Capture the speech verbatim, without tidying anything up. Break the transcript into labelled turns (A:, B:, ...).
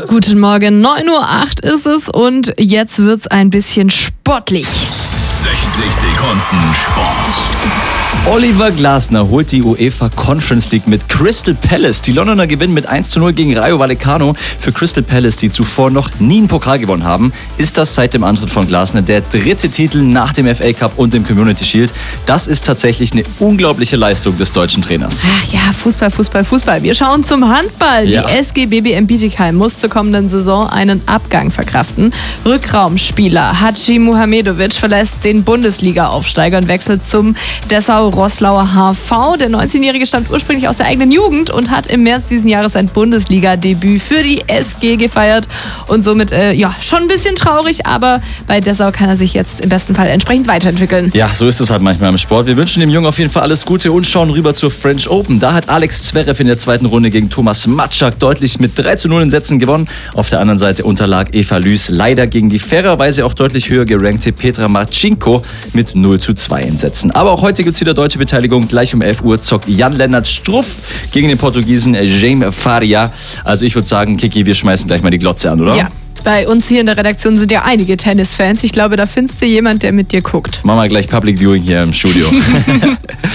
A: Guten Morgen, neun Uhr acht ist es und jetzt wird's ein bisschen sportlich.
B: sechzig Sekunden Sport.
C: Oliver Glasner holt die UEFA Conference League mit Crystal Palace. Die Londoner gewinnen mit eins zu null gegen Rayo Vallecano. Für Crystal Palace, die zuvor noch nie einen Pokal gewonnen haben, ist das seit dem Antritt von Glasner der dritte Titel nach dem F A Cup und dem Community Shield. Das ist tatsächlich eine unglaubliche Leistung des deutschen Trainers.
A: Ach ja, Fußball, Fußball, Fußball. Wir schauen zum Handball.
C: Ja.
A: Die S G B B M Bietigheim muss zur kommenden Saison einen Abgang verkraften. Rückraumspieler Haji Muhamedovic verlässt den Bundesliga-Aufsteiger und wechselt zum Dessau-Roßlauer H V. Der neunzehnjährige stammt ursprünglich aus der eigenen Jugend und hat im März diesen Jahres sein Bundesliga-Debüt für die S G gefeiert. Und somit, äh, ja, schon ein bisschen traurig, aber bei Dessau kann er sich jetzt im besten Fall entsprechend weiterentwickeln.
C: Ja, so ist es halt manchmal im Sport. Wir wünschen dem Jungen auf jeden Fall alles Gute und schauen rüber zur French Open. Da hat Alex Zverev in der zweiten Runde gegen Thomas Matschak deutlich mit drei zu null in Sätzen gewonnen. Auf der anderen Seite unterlag Eva Lüß leider gegen die fairerweise auch deutlich höher gerankte Petra Marcinko mit null zu zwei in Sätzen. Aber auch heute gibt es wieder deutsche Beteiligung. Gleich um elf Uhr zockt Jan-Lennart Struff gegen den Portugiesen Jaime Faria. Also ich würde sagen, Kiki, wir schmeißen gleich mal die Glotze an, oder?
A: Ja. Bei uns hier in der Redaktion sind ja einige Tennisfans. Ich glaube, da findest du jemand, der mit dir guckt.
C: Machen wir gleich Public Viewing hier im Studio.